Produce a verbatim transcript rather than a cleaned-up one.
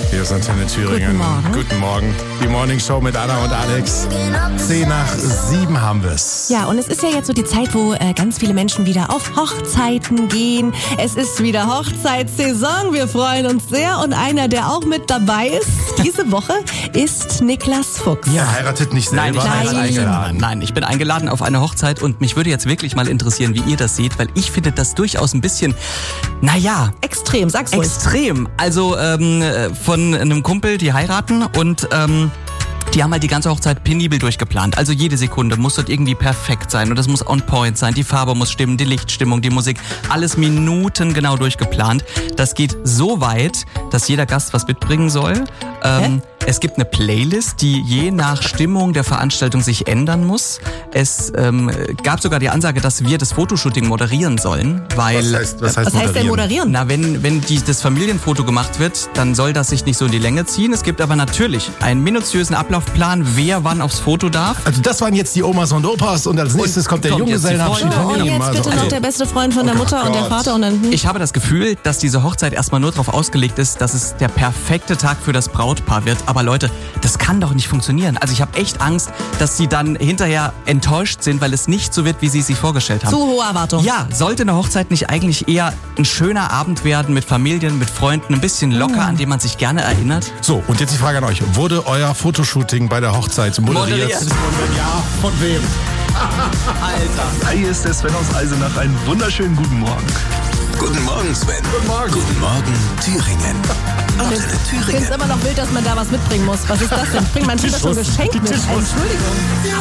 Hier ist Antenne Thüringen. Guten Morgen. Guten Morgen. Die Morning Show mit Anna und Alex. Zehn nach sieben haben wir's. Ja, und es ist ja jetzt so die Zeit, wo äh, ganz viele Menschen wieder auf Hochzeiten gehen. Es ist wieder Hochzeitssaison. Wir freuen uns sehr. Und einer, der auch mit dabei ist, diese Woche, ist Niklas Fuchs. Ihr heiratet nicht selber. Nein, ich bin Nein. eingeladen. Nein, ich bin eingeladen auf eine Hochzeit und mich würde jetzt wirklich mal interessieren, wie ihr das seht, weil ich finde das durchaus ein bisschen, naja, Extrem, sag's ruhig. extrem. Also ähm, von einem Kumpel, die heiraten und ähm, die haben halt die ganze Hochzeit penibel durchgeplant. Also jede Sekunde muss dort irgendwie perfekt sein und das muss on point sein. Die Farbe muss stimmen, die Lichtstimmung, die Musik, alles minutengenau durchgeplant. Das geht so weit, dass jeder Gast was mitbringen soll. Ähm, es gibt eine Playlist, die je nach Stimmung der Veranstaltung sich ändern muss. Es ähm, gab sogar die Ansage, dass wir das Fotoshooting moderieren sollen, weil Was heißt, was heißt Was heißt denn moderieren? na, wenn, wenn die, das Familienfoto gemacht wird, dann soll das sich nicht so in die Länge ziehen. Es gibt aber natürlich einen minutiösen Ablaufplan, wer wann aufs Foto darf. Also das waren jetzt die Omas und Opas und als nächstes kommt der kommt jetzt die Junggesellenabschied Freunde. von Und ihm. jetzt bitte Also, noch der beste Freund von der Oh Mutter und der Gott. Vater und dann... Hm. Ich habe das Gefühl, dass diese Hochzeit erstmal nur darauf ausgelegt ist, dass es der perfekte Tag für das Brautpaar wird. Aber Leute, das kann doch nicht funktionieren. Also ich habe echt Angst, dass sie dann hinterher enttäuscht sind, weil es nicht so wird, wie sie es sich vorgestellt haben. Zu hohe Erwartung. Ja, sollte eine Hochzeit nicht eigentlich eher ein schöner Abend werden mit Familien, mit Freunden, ein bisschen locker, an den man sich gerne erinnert? So, und jetzt die Frage an euch. Wurde euer Fotoshooting bei der Hochzeit moderiert? Moderiert. Und wenn ja, von wem? Alter. Hi, hier ist der Sven aus Eisenach. Einen wunderschönen guten Morgen. Guten Morgen, Sven. Guten Morgen. Guten Morgen, Thüringen. Antenne Ich finde es Thüringen. immer noch wild, dass man da was mitbringen muss. Was ist das denn? Bringt mein T-Shirt schon geschenkt mit? Die Tischwurst. Entschuldigung.